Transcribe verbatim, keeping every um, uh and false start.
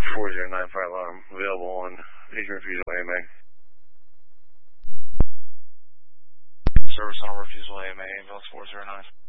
four zero nine fire alarm available on Adrian Refusal A M A. Service on refusal A M A, ambulance four zero nine.